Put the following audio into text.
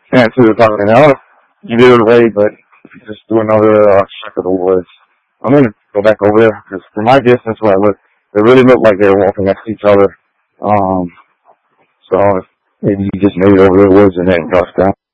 And to the talking now, you did it right, but just do another check of the woods. I'm gonna go back over there because from my distance where I look, they really look like they were walking next to each other. So maybe you just made it over the woods and then crossed down.